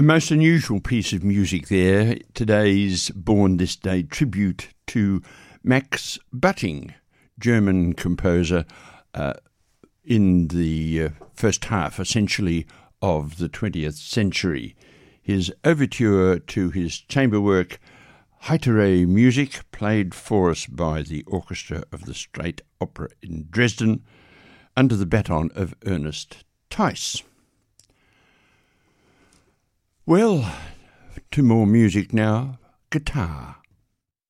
A most unusual piece of music there, today's Born This Day tribute to Max Butting, German composer in the first half, essentially, of the 20th century. His overture to his chamber work, Heitere Musik, played for us by the orchestra of the State Opera in Dresden, under the baton of Ernest Tice. Well, to more music now, guitar.